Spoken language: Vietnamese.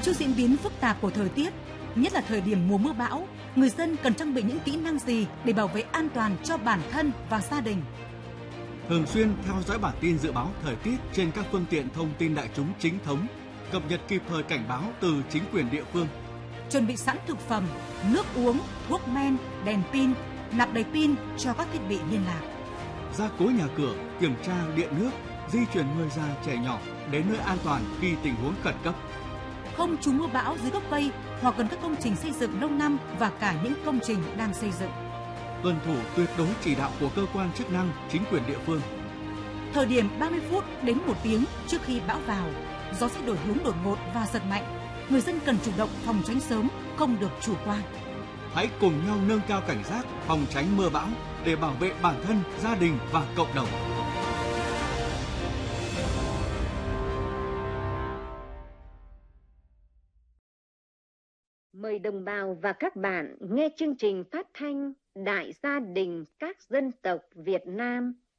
Trước diễn biến phức tạp của thời tiết, nhất là thời điểm mùa mưa bão, người dân cần trang bị những kỹ năng gì để bảo vệ an toàn cho bản thân và gia đình? Thường xuyên theo dõi bản tin dự báo thời tiết trên các phương tiện thông tin đại chúng chính thống, cập nhật kịp thời cảnh báo từ chính quyền địa phương. Chuẩn bị sẵn thực phẩm, nước uống, thuốc men, đèn pin, nạp đầy pin cho các thiết bị liên lạc. Gia cố nhà cửa, kiểm tra điện nước, di chuyển người già trẻ nhỏ đến nơi an toàn khi tình huống khẩn cấp. Không trú mưa bão dưới gốc cây hoặc gần các công trình xây dựng lâu năm và cả những công trình đang xây dựng. Tuân thủ tuyệt đối chỉ đạo của cơ quan chức năng, chính quyền địa phương. Thời điểm 30 phút đến 1 tiếng trước khi bão vào, gió sẽ đổi hướng đột ngột và giật mạnh. Người dân cần chủ động phòng tránh sớm, không được chủ quan. Hãy cùng nhau nâng cao cảnh giác, phòng tránh mưa bão để bảo vệ bản thân, gia đình và cộng đồng. Mời đồng bào và các bạn nghe chương trình phát thanh Đại gia đình các dân tộc Việt Nam